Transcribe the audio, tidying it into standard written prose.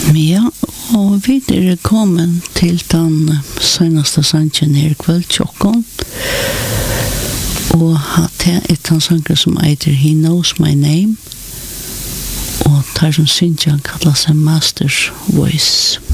Ja, og vi kommet til den seneste sangen her i kveld, tjokken. Og det den sangen som heter He Knows My Name. Og der som synger kallar seg Master's Voice.